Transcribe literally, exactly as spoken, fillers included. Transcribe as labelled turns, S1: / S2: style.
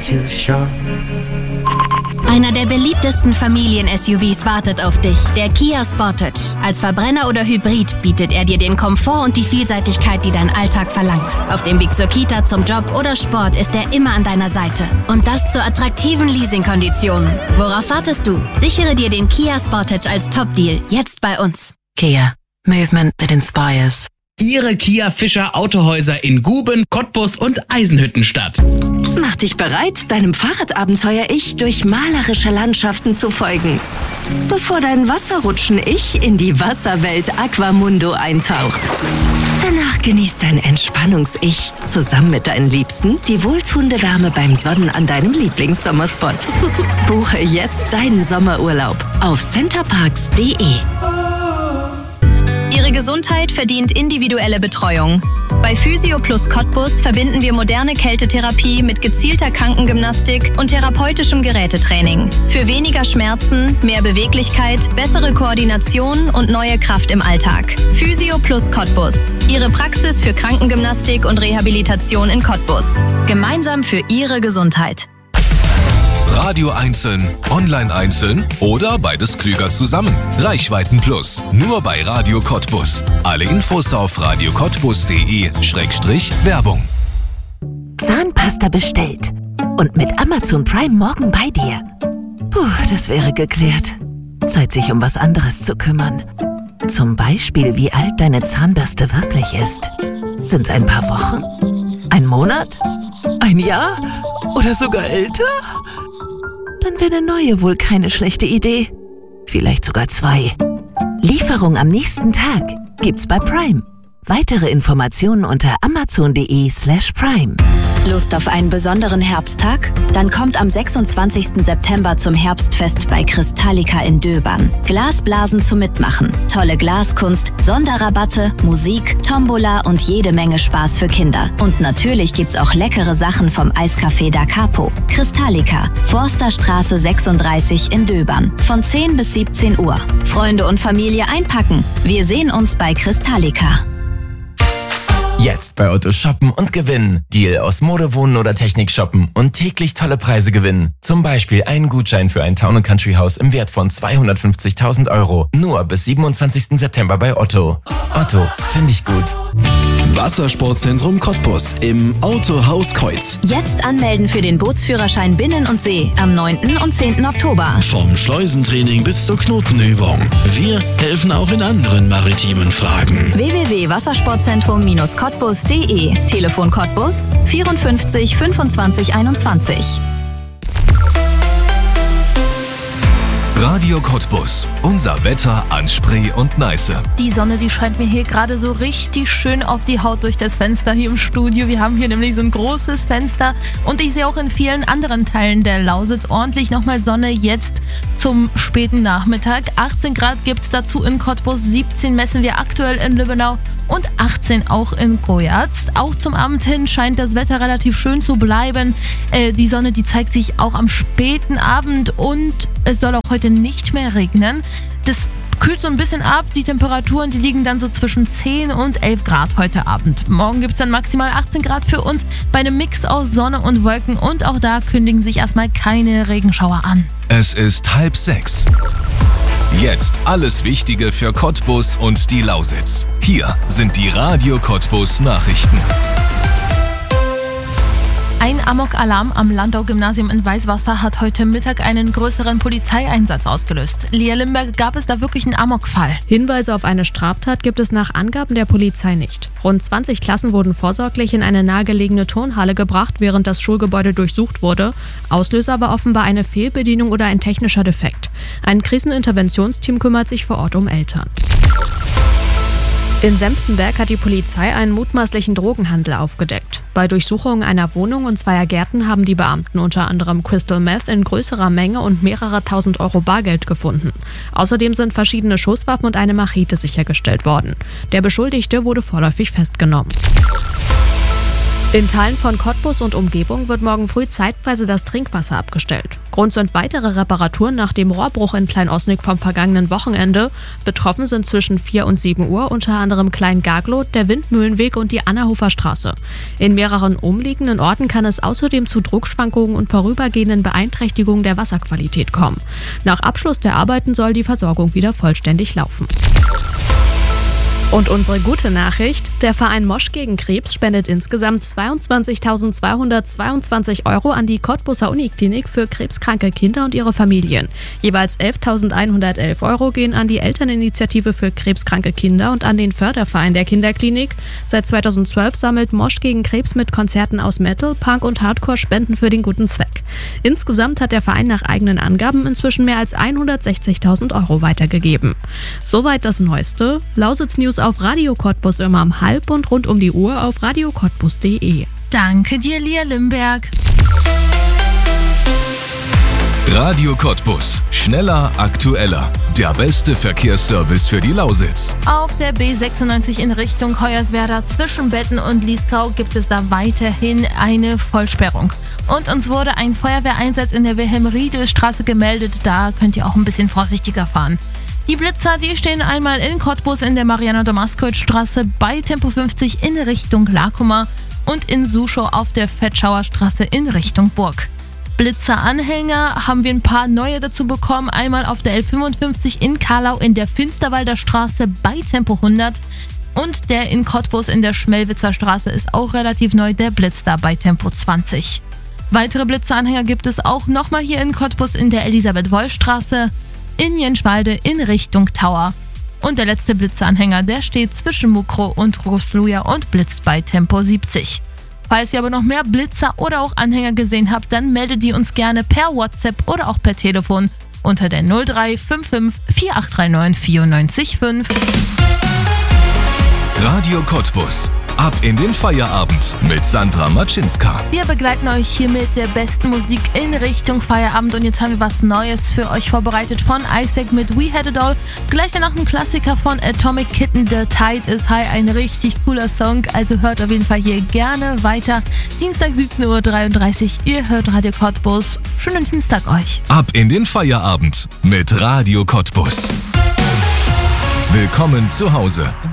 S1: too short.
S2: Einer der beliebtesten Familien-S U Vs wartet auf dich, der Kia Sportage. Als Verbrenner oder Hybrid bietet er dir den Komfort und die Vielseitigkeit, die dein Alltag verlangt. Auf dem Weg zur Kita, zum Job oder Sport ist er immer an deiner Seite. Und das zu attraktiven Leasingkonditionen. Worauf wartest du? Sichere dir den Kia Sportage als Top-Deal jetzt bei uns.
S3: Kia. Movement that inspires.
S4: Ihre Kia Fischer Autohäuser in Guben, Cottbus und Eisenhüttenstadt.
S5: Mach dich bereit, deinem Fahrradabenteuer-Ich durch malerische Landschaften zu folgen. Bevor dein Wasserrutschen-Ich in die Wasserwelt Aquamundo eintaucht. Danach genießt dein Entspannungs-Ich zusammen mit deinen Liebsten die wohltuende Wärme beim Sonnen an deinem Lieblingssommerspot. Buche jetzt deinen Sommerurlaub auf centerparks punkt de.
S2: Ihre Gesundheit verdient individuelle Betreuung. Bei Physio Plus Cottbus verbinden wir moderne Kältetherapie mit gezielter Krankengymnastik und therapeutischem Gerätetraining. Für weniger Schmerzen, mehr Beweglichkeit, bessere Koordination und neue Kraft im Alltag. Physio Plus Cottbus. Ihre Praxis für Krankengymnastik und Rehabilitation in Cottbus. Gemeinsam für Ihre Gesundheit.
S6: Radio einzeln, online einzeln oder beides klüger zusammen. Reichweiten Plus, nur bei Radio Cottbus. Alle Infos auf radio cottbus punkt de Schrägstrich Werbung.
S3: Zahnpasta bestellt. Und mit Amazon Prime morgen bei dir. Puh, das wäre geklärt. Zeit, sich um was anderes zu kümmern. Zum Beispiel, wie alt deine Zahnbürste wirklich ist. Sind's ein paar Wochen? Ein Monat? Ein Jahr? Oder sogar älter? Dann wäre eine neue wohl keine schlechte Idee. Vielleicht sogar zwei. Lieferung am nächsten Tag gibt's bei Prime. Weitere Informationen unter amazon punkt de slash prime.
S2: Lust auf einen besonderen Herbsttag? Dann kommt am sechsundzwanzigsten September zum Herbstfest bei Kristallica in Döbern. Glasblasen zum Mitmachen, tolle Glaskunst, Sonderrabatte, Musik, Tombola und jede Menge Spaß für Kinder. Und natürlich gibt's auch leckere Sachen vom Eiscafé Da Capo. Kristallica, Forsterstraße sechsunddreißig in Döbern. Von zehn bis siebzehn Uhr. Freunde und Familie einpacken. Wir sehen uns bei Kristallica.
S7: Jetzt bei Otto shoppen und gewinnen. Deal aus Mode, Wohnen oder Technik shoppen und täglich tolle Preise gewinnen. Zum Beispiel einen Gutschein für ein Town and Country Haus im Wert von zweihundertfünfzigtausend Euro. Nur bis siebenundzwanzigsten September bei Otto. Otto, finde ich gut.
S8: Wassersportzentrum Cottbus im Autohaus Kreuz.
S2: Jetzt anmelden für den Bootsführerschein Binnen und See am neunten und zehnten Oktober.
S8: Vom Schleusentraining bis zur Knotenübung. Wir helfen auch in anderen maritimen Fragen.
S2: w w w punkt wassersportzentrum Cottbus punkt de. Telefon Cottbus vierundfünfzig fünfundzwanzig einundzwanzig.
S6: Radio Cottbus. Unser Wetter an Spree und Neiße.
S9: Die Sonne, die scheint mir hier gerade so richtig schön auf die Haut durch das Fenster hier im Studio. Wir haben hier nämlich so ein großes Fenster und ich sehe auch in vielen anderen Teilen der Lausitz ordentlich nochmal Sonne jetzt zum späten Nachmittag. achtzehn Grad gibt es dazu in Cottbus, siebzehn messen wir aktuell in Lübbenau und achtzehn auch in Goyatz. Auch zum Abend hin scheint das Wetter relativ schön zu bleiben. Äh, die Sonne, die zeigt sich auch am späten Abend und es soll auch heute nicht mehr regnen. Das kühlt so ein bisschen ab. Die Temperaturen, die liegen dann so zwischen zehn und elf Grad heute Abend. Morgen gibt es dann maximal achtzehn Grad für uns bei einem Mix aus Sonne und Wolken und auch da kündigen sich erstmal keine Regenschauer an.
S6: Es ist halb sechs. Jetzt alles Wichtige für Cottbus und die Lausitz. Hier sind die Radio Cottbus Nachrichten.
S9: Ein Amok-Alarm am Landau-Gymnasium in Weißwasser hat heute Mittag einen größeren Polizeieinsatz ausgelöst. Lea Limberg, gab es da wirklich einen Amok-Fall?
S10: Hinweise auf eine Straftat gibt es nach Angaben der Polizei nicht. Rund zwanzig Klassen wurden vorsorglich in eine nahegelegene Turnhalle gebracht, während das Schulgebäude durchsucht wurde. Auslöser war offenbar eine Fehlbedienung oder ein technischer Defekt. Ein Kriseninterventionsteam kümmert sich vor Ort um Eltern. In Senftenberg hat die Polizei einen mutmaßlichen Drogenhandel aufgedeckt. Bei Durchsuchungen einer Wohnung und zweier Gärten haben die Beamten unter anderem Crystal Meth in größerer Menge und mehrere tausend Euro Bargeld gefunden. Außerdem sind verschiedene Schusswaffen und eine Machete sichergestellt worden. Der Beschuldigte wurde vorläufig festgenommen. In Teilen von Cottbus und Umgebung wird morgen früh zeitweise das Trinkwasser abgestellt. Grund sind weitere Reparaturen nach dem Rohrbruch in Klein-Osnig vom vergangenen Wochenende. Betroffen sind zwischen vier und sieben Uhr unter anderem Klein-Gaglow, der Windmühlenweg und die Annahofer Straße. In mehreren umliegenden Orten kann es außerdem zu Druckschwankungen und vorübergehenden Beeinträchtigungen der Wasserqualität kommen. Nach Abschluss der Arbeiten soll die Versorgung wieder vollständig laufen. Und unsere gute Nachricht: Der Verein Mosch gegen Krebs spendet insgesamt zweiundzwanzigtausendzweihundertzweiundzwanzig Euro an die Cottbuser Uniklinik für krebskranke Kinder und ihre Familien. Jeweils elftausendeinhundertelf Euro gehen an die Elterninitiative für krebskranke Kinder und an den Förderverein der Kinderklinik. Seit zweitausendzwölf sammelt Mosch gegen Krebs mit Konzerten aus Metal, Punk und Hardcore Spenden für den guten Zweck. Insgesamt hat der Verein nach eigenen Angaben inzwischen mehr als hundertsechzigtausend Euro weitergegeben. Soweit das Neueste. Lausitz News auf Radio Cottbus immer um halb und rund um die Uhr auf radio cottbus punkt de.
S9: Danke dir, Lia Limberg.
S6: Radio Cottbus. Schneller, aktueller. Der beste Verkehrsservice für die Lausitz.
S9: Auf der B sechsundneunzig in Richtung Hoyerswerda zwischen Betten und Lieskau gibt es da weiterhin eine Vollsperrung. Und uns wurde ein Feuerwehreinsatz in der Wilhelm-Riedel-Straße gemeldet. Da könnt ihr auch ein bisschen vorsichtiger fahren. Die Blitzer, die stehen einmal in Cottbus in der Marianne-Domaskowitz-Straße bei Tempo fünfzig in Richtung Lakuma und in Suschow auf der Fetschauer Straße in Richtung Burg. Blitzeranhänger haben wir ein paar neue dazu bekommen. Einmal auf der L fünfundfünfzig in Karlau in der Finsterwalder Straße bei Tempo hundert und der in Cottbus in der Schmelwitzer Straße ist auch relativ neu, der Blitz da bei Tempo zwanzig. Weitere Blitzeranhänger gibt es auch nochmal hier in Cottbus in der Elisabeth-Wolf-Straße, in Jenschwalde in Richtung Tower. Und der letzte Blitzeanhänger, der steht zwischen Mukro und Rosluja und blitzt bei Tempo siebzig. Falls ihr aber noch mehr Blitzer oder auch Anhänger gesehen habt, dann meldet die uns gerne per WhatsApp oder auch per Telefon unter der null drei fünf fünf vier acht drei neun vier neun fünf.
S6: Radio Cottbus. Ab in den Feierabend mit Sandra Matschinska.
S9: Wir begleiten euch hier mit der besten Musik in Richtung Feierabend und jetzt haben wir was Neues für euch vorbereitet von Isaac mit We Had It All. Gleich danach ein Klassiker von Atomic Kitten, The Tide is High, ein richtig cooler Song, also hört auf jeden Fall hier gerne weiter. Dienstag siebzehn Uhr dreiunddreißig, ihr hört Radio Cottbus. Schönen Dienstag euch.
S6: Ab in den Feierabend mit Radio Cottbus. Willkommen zu Hause.